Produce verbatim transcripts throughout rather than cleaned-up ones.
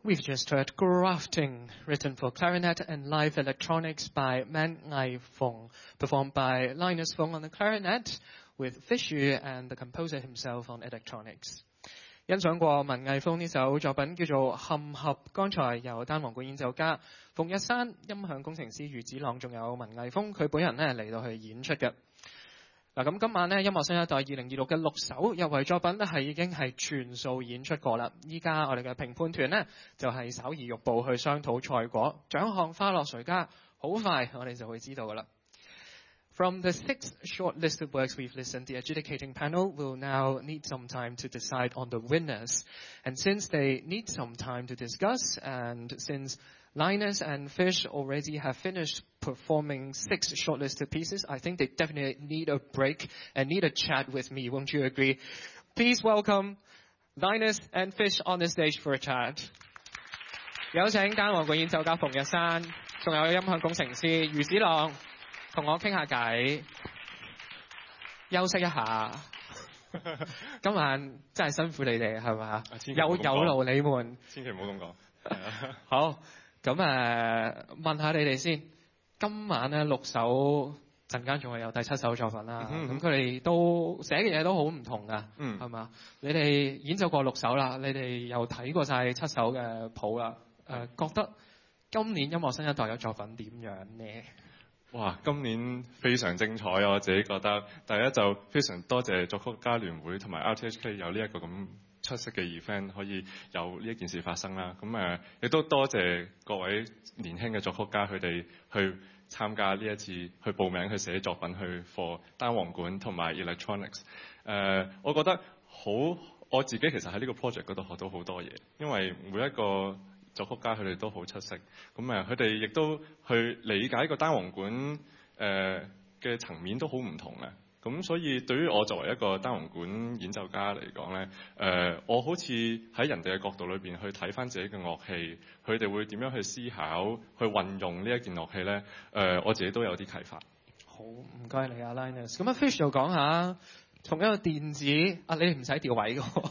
We've just heard Grafting, written for clarinet and live electronics by Man Ngai Fong, performed by Linus Fong on the clarinet, with Fish Yu and the composer himself on electronics. 欣賞過文藝峰呢首作品叫做《嵌合》，剛才由單簧管演奏家馮日山、音響工程師余子朗，仲有文藝峰佢本人呢嚟到去演出嘅。嗱，咁今晚呢音樂新一代二零二六嘅六首入圍作品呢係已經係全數演出過啦。依家我哋嘅評判團呢就係稍移玉步去商討賽果，獎項花落誰家，好快我哋就會知道噶啦。From the six shortlisted works we've listened, the adjudicating panel will now need some time to decide on the winners. And since they need some time to discuss, and since Linus and Fish already have finished performing six shortlisted pieces, I think they definitely need a break and need a chat with me. Won't you agree? Please welcome Linus and Fish on the stage for a chat. 有請單簧管演奏家馮日山，仲有音響工程師余子朗，同我傾下偈，休息一下。今晚真係辛苦你哋，係咪？有有勞你們。 千祈唔好咁講。 好。咁誒問下你哋先，今晚咧六首陣間仲係有第七首作品啦。咁佢哋都寫嘅嘢都好唔同噶，係嘛？你哋演奏過六首啦，你哋又睇過晒七首嘅譜啦。誒、呃，覺得今年音樂新一代嘅作品點樣呢？ 哇！今年非常精彩啊！我自己覺得，第一就非常多謝作曲家聯會同埋 R T H K 有呢一個咁出色嘅 event 可以有呢一件事發生啦。咁誒亦都多謝各位年輕嘅作曲家佢哋去參加呢一次去報名去寫作品去 for 單簧管同埋 electronics。誒、呃，我覺得好，我自己其實喺呢個 project 嗰度學到好多嘢，因為每一個作曲家佢哋都好出色。咁誒，佢哋亦都去理解個單簧管誒嘅、呃、層面都好唔同嘅。咁所以對於我作為一個單簧管演奏家嚟講咧，誒、呃，我好似喺人哋嘅角度裏邊去睇翻自己嘅樂器，佢哋會點樣去思考、去運用呢一件樂器咧？誒、呃，我自己都有啲啟發。 好，唔該你啊 Linus。咁啊 Fish 就講下，同一個電子啊，你唔使調位嘅。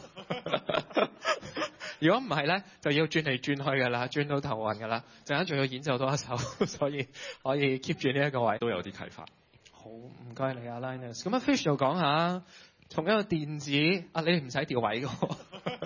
如果唔係咧，就要轉嚟轉去㗎啦，轉到頭暈㗎啦。陣間仲要演奏多一首，所以可以 keep 住呢一個位。 都有啲啟發。 好，唔該你啊 Linus。咁啊 Fish 就講下，同一個電子啊，你唔使調位嘅。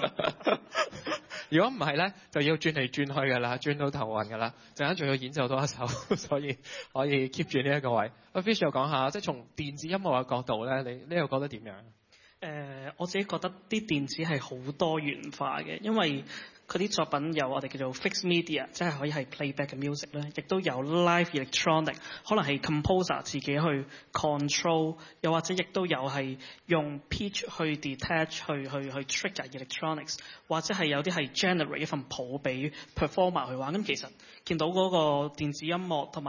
如果唔係咧，就要轉嚟轉去㗎啦，轉到頭暈㗎啦。陣間仲要演奏多一首，所以可以 keep 住呢一個位。啊 Fish 就講下，即係從電子音樂嘅角度咧，你呢個覺得點樣？ 誒、呃，我自己覺得啲電子係好多元化嘅，因為佢啲作品有我哋叫做 fixed media， 即係可以係 playback 嘅 music 咧，亦都有 live electronic， 可能係 composer 自己去 control， 又或者亦都有係用 pitch 去 detach 去去去 trigger electronics， 或者係有啲係 generate 一份譜俾 performer 去玩。咁其實見到嗰個電子音樂同埋